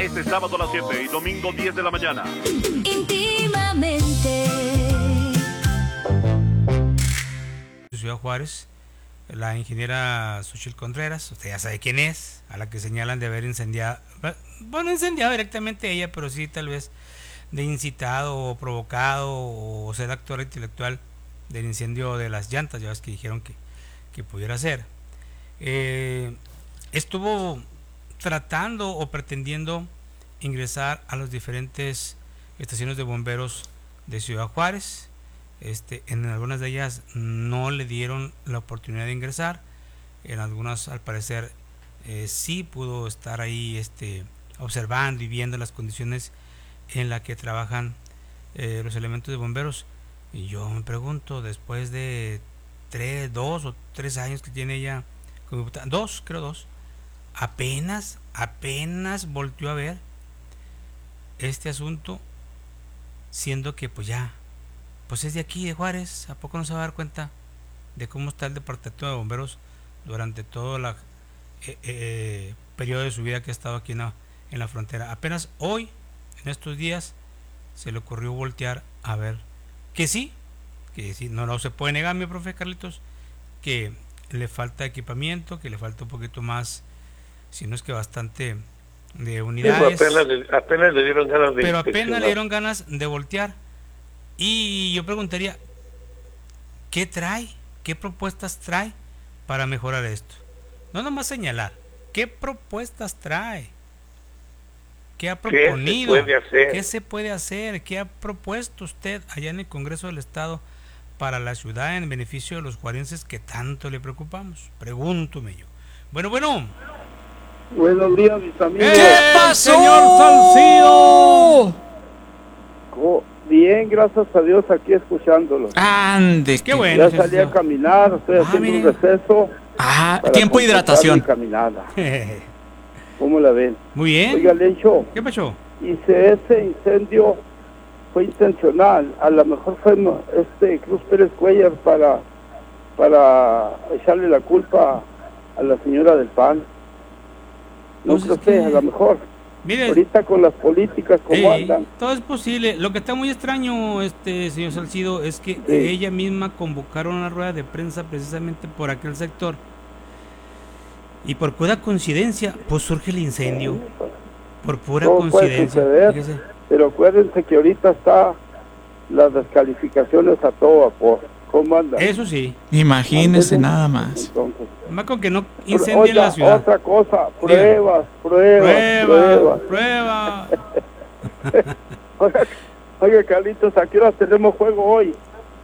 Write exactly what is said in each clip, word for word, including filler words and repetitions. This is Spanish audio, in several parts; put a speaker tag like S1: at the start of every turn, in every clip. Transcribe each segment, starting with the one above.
S1: Este sábado a las siete y domingo diez de la mañana.
S2: Íntimamente.
S3: Ciudad Juárez, la ingeniera Xochitl Contreras, usted ya sabe quién es, a la que señalan de haber incendiado, bueno, incendiado directamente ella, pero sí tal vez de incitado o provocado o ser actor intelectual del incendio de las llantas, ya ves que dijeron que, que pudiera ser. Eh, estuvo tratando o pretendiendo ingresar a las diferentes estaciones de bomberos de Ciudad Juárez. Este, en algunas de ellas no le dieron la oportunidad de ingresar, en algunas al parecer eh, sí pudo estar ahí este, observando y viendo las condiciones en las que trabajan eh, los elementos de bomberos. Y yo me pregunto, después de tres, dos o tres años que tiene ella, dos, creo dos, apenas, apenas volteó a ver este asunto, siendo que pues ya, pues es de aquí, de Juárez. ¿A poco no se va a dar cuenta de cómo está el departamento de bomberos durante todo el eh, eh, periodo de su vida que ha estado aquí en la, en la frontera? Apenas hoy, en estos días, se le ocurrió voltear a ver que sí, que sí, no, no se puede negar, mi profe Carlitos, que le falta equipamiento, que le falta un poquito más, si no es que bastante, de unidades.
S4: Sí, apenas, le, apenas le dieron ganas de
S3: Pero apenas le dieron ganas de voltear. Y yo preguntaría, ¿qué trae? ¿Qué propuestas trae para mejorar esto? No nomás señalar, ¿qué propuestas trae? ¿Qué ha proponido?
S4: ¿Qué se puede hacer?
S3: ¿Qué se puede hacer? ¿Qué ha propuesto usted allá en el Congreso del Estado para la ciudad en beneficio de los juarenses que tanto le preocupamos? Pregúntome yo. Bueno, bueno.
S5: Buenos días, mis amigos.
S3: ¿Qué pasó, señor Salcido?
S5: Oh, bien, gracias a Dios, aquí escuchándolos.
S6: Ande,
S3: qué bueno.
S5: Ya salí a caminar, estoy
S3: ah,
S5: haciendo
S3: mire.
S5: un receso.
S6: Ah, tiempo de hidratación.
S5: Mi caminada. ¿Cómo la ven?
S3: Muy bien.
S5: Oiga, Lencho.
S3: ¿Qué pasó?
S5: Y si ese incendio fue intencional, a lo mejor fue este Cruz Pérez Cuellar para, para echarle la culpa a la señora del P A N. No
S3: Pues
S5: creo
S3: es
S5: que,
S3: que-
S5: a lo mejor.
S3: Mire,
S5: Ahorita con las políticas como
S3: Ey,
S5: andan.
S3: todo es posible. Lo que está muy extraño, este señor Salcido, es que
S5: Sí.
S3: ella misma convocaron una rueda de prensa precisamente por aquel sector. Y por pura coincidencia, pues surge el incendio. Por pura
S5: Todo puede
S3: coincidencia.
S5: suceder.
S3: Fíjese.
S5: Pero acuérdense que ahorita está las descalificaciones a todo vapor. ¿Cómo anda?
S3: Eso sí.
S6: Imagínese nada más.
S5: Entonces,
S3: Más con que no incendien
S5: oiga,
S3: la ciudad.
S5: otra cosa, pruebas, pruebas,
S3: Prueba,
S5: pruebas.
S3: prueba.
S5: Oiga, oiga, Carlitos, ¿a qué hora tenemos juego hoy?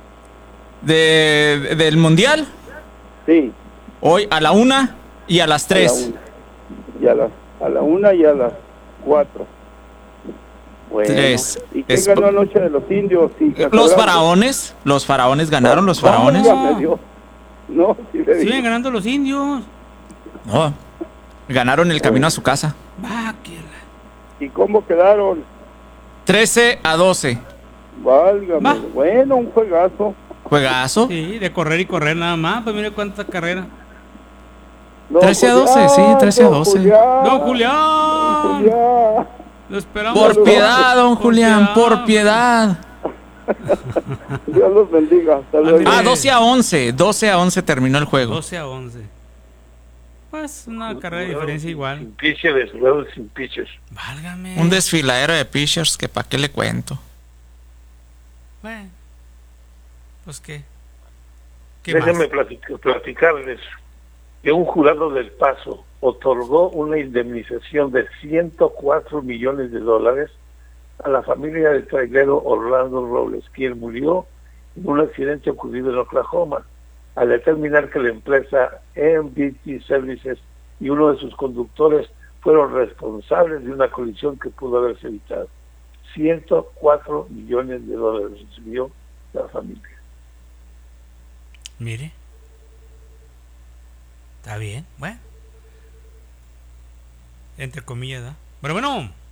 S6: De, del mundial,
S5: Sí,
S6: hoy a la una y a las
S5: a la
S6: tres.
S5: una. Y a las, a la una y a las cuatro. Bueno,
S6: Tres.
S5: ¿y quién
S6: Es-
S5: ganó anoche de los indios? Y
S6: Los
S5: Casablanca?
S6: faraones, los faraones ganaron, los faraones.
S5: Válgame Dios. No, sí le
S3: Siguen
S5: digo.
S3: ganando los indios.
S6: No, ganaron el camino a su casa.
S3: Va, que la-
S5: ¿Y cómo quedaron?
S6: trece a doce.
S5: Válgame.
S3: Va.
S5: Bueno, un juegazo.
S6: Juegazo.
S3: Sí, de correr y correr nada más. Pues mire cuánta carrera.
S5: Don
S6: trece a doce, sí, trece a
S5: don
S6: doce.
S5: Julián,
S3: ¡Don Julián!
S5: Julián.
S3: Lo esperamos.
S6: Por piedad, don
S3: Por
S6: Julián, por
S3: piedad.
S6: piedad.
S5: Dios los bendiga. Hasta
S3: Ándale.
S5: luego.
S6: Ah, doce a once. doce a once terminó el juego.
S3: doce a once. Pues una carrera de diferencia igual.
S4: Sin pitchers, jugadores sin pitchers.
S3: Válgame.
S6: Un desfiladero de pitchers que pa' qué le cuento.
S3: Bueno, pues qué. ¿Qué
S4: Déjenme
S3: más?
S4: platic- platicarles que un jurado del Paso otorgó una indemnización de ciento cuatro millones de dólares a la familia del trailero Orlando Robles, quien murió en un accidente ocurrido en Oklahoma, al determinar que la empresa M B T Services y uno de sus conductores fueron responsables de una colisión que pudo haberse evitado. ciento cuatro millones de dólares recibió la familia.
S3: Mire. Está bien, bueno. Entre comillas, ¿da? Pero bueno.